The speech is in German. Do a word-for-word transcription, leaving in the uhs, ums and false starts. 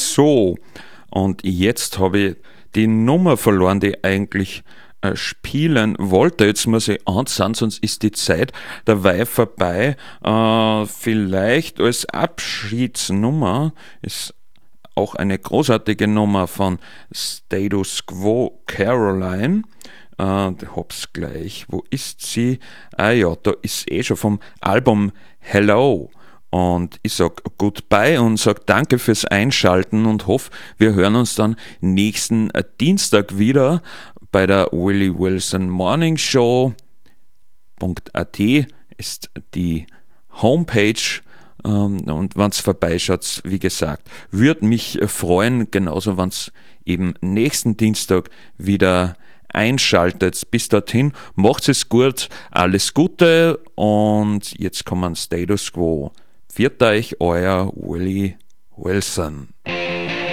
So, und jetzt habe ich die Nummer verloren, die ich eigentlich äh, spielen wollte. Jetzt muss ich anzahlen, sonst ist die Zeit dabei vorbei. Äh, vielleicht als Abschiedsnummer ist auch eine großartige Nummer von Status Quo Caroline. Äh, hab's gleich. Wo ist sie? Ah ja, da ist eh schon vom Album Hello. Und ich sag Goodbye und sag danke fürs Einschalten und hoffe, wir hören uns dann nächsten Dienstag wieder bei der Willie Wilson Morning Show. .at ist die Homepage. Und wenn es vorbeischaut, wie gesagt, würde mich freuen, genauso wenn es eben nächsten Dienstag wieder einschaltet. Bis dorthin, macht es gut, alles Gute und jetzt kommen Status Quo. Viert euch, euer Willie Wilson.